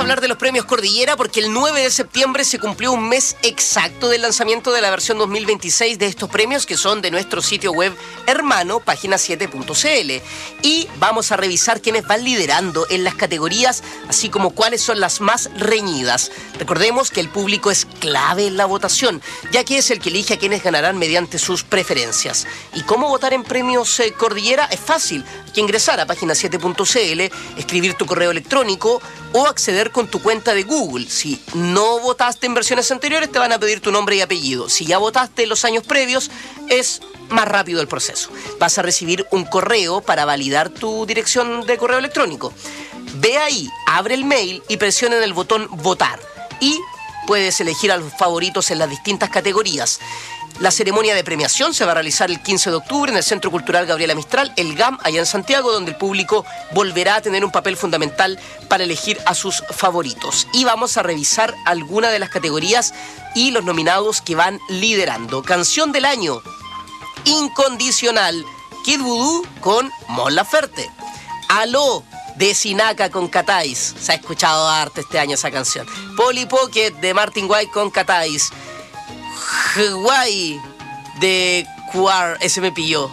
hablar de los premios Cordillera porque el 9 de septiembre se cumplió un mes exacto del lanzamiento de la versión 2026 de estos premios, que son de nuestro sitio web hermano, página7.cl. Y vamos a revisar quiénes van liderando en las categorías, así como cuáles son las más reñidas. Recordemos que el público es clave en la votación, ya que es el que elige a quienes ganarán mediante sus preferencias. ¿Y cómo votar en premios Cordillera? Es fácil. Hay que ingresar a página7.cl, escribir tu correo electrónico o acceder con tu cuenta de Google. Si no votaste en versiones anteriores, te van a pedir tu nombre y apellido. Si ya votaste en los años previos, es más rápido el proceso. Vas a recibir un correo para validar tu dirección de correo electrónico. Ve ahí, abre el mail y presiona en el botón votar. Y puedes elegir a los favoritos en las distintas categorías. La ceremonia de premiación se va a realizar el 15 de octubre en el Centro Cultural Gabriela Mistral, el GAM, allá en Santiago, donde el público volverá a tener un papel fundamental para elegir a sus favoritos. Y vamos a revisar algunas de las categorías y los nominados que van liderando. Canción del año, Incondicional, Kid Voodoo con Mon Laferte. Aló, de Sinaka con Catais. Se ha escuchado harto este año esa canción. Polly Pocket de Martin White con Catais. Hawaii de QR, ese me pilló.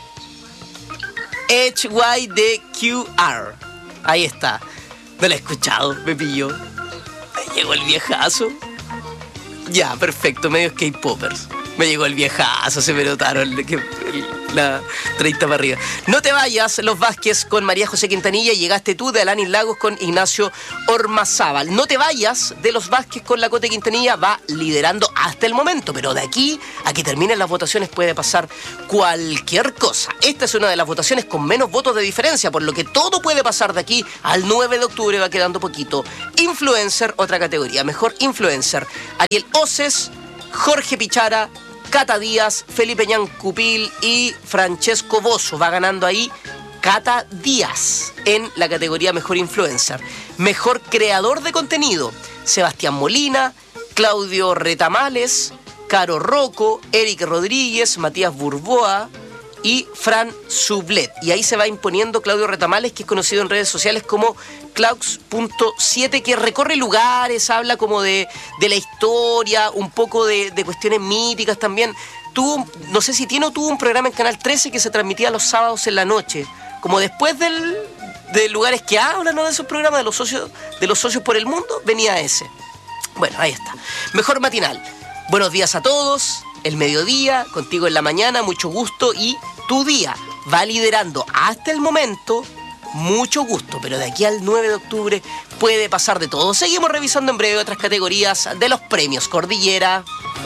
HY de QR. Ahí está. No lo he escuchado, me pilló. Me llegó el viejazo. Ya, perfecto, medio K-Poppers. Me llegó el viejazo, se me notaron la 30 para arriba. No te vayas, Los Vázquez con María José Quintanilla, y Llegaste tú de Alanis Lagos con Ignacio Ormazábal. No te vayas de Los Vázquez con la Cote Quintanilla, va liderando hasta el momento, pero de aquí a que terminen las votaciones puede pasar cualquier cosa. Esta es una de las votaciones con menos votos de diferencia, por lo que todo puede pasar de aquí al 9 de octubre, va quedando poquito. Influencer, otra categoría, mejor influencer. Ariel Oces, Jorge Pichara, Cata Díaz, Felipe Ñan Cupil y Francesco Bozo. Va ganando ahí Cata Díaz en la categoría Mejor Influencer. Mejor Creador de Contenido, Sebastián Molina, Claudio Retamales, Caro Rocco, Eric Rodríguez, Matías Burboa y Fran Sublet. Y ahí se va imponiendo Claudio Retamales, que es conocido en redes sociales como Claux.7, que recorre lugares, habla como de la historia, un poco de cuestiones míticas también. No sé si tiene o tuvo un programa en Canal 13 que se transmitía los sábados en la noche, como después de lugares que hablan, ¿no?, de esos programas de los socios por el mundo, venía ese. Bueno, ahí está. Mejor matinal. Buenos días a todos. El mediodía, contigo en la mañana, mucho gusto, y tu día va liderando hasta el momento. Mucho gusto, pero de aquí al 9 de octubre puede pasar de todo. Seguimos revisando en breve otras categorías de los premios Cordillera.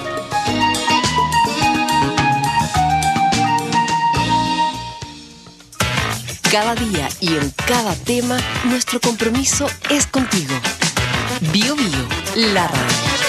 Cada día y en cada tema, nuestro compromiso es contigo. Bio Bio, la radio.